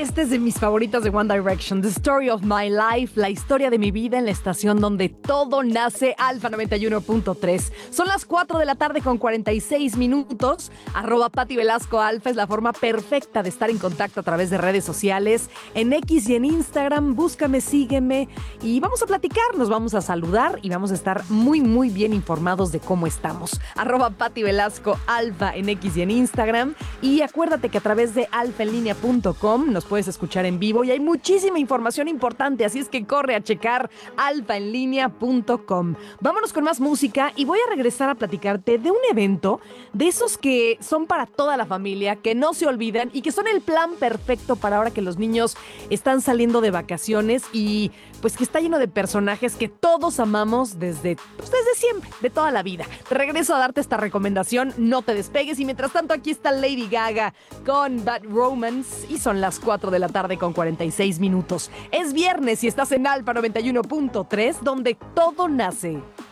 Este es de mis favoritas de One Direction, The Story of My Life, la historia de mi vida en la estación donde todo nace, Alfa 91.3. Son las 4 de la tarde con 46 minutos. @Pati Velasco Alfa es la forma perfecta de estar en contacto a través de redes sociales. En X y en Instagram, búscame, sígueme y vamos a platicar, nos vamos a saludar y vamos a estar muy, muy bien informados de cómo estamos. @Pati Velasco Alfa en X y en Instagram. Y acuérdate que a través de alfaenlinea.com nos puedes escuchar en vivo y hay muchísima información importante, así es que corre a checar alfaenlinea.com. Vámonos con más música y voy a regresar a platicarte de un evento de esos que son para toda la familia, que no se olvidan y que son el plan perfecto para ahora que los niños están saliendo de vacaciones y pues que está lleno de personajes que todos amamos desde siempre, de toda la vida. Te regreso a darte esta recomendación, no te despegues y mientras tanto aquí está Lady Gaga con Bad Romance y son las 4 de la tarde con 46 minutos. Es viernes y estás en Alfa 91.3 donde todo nace.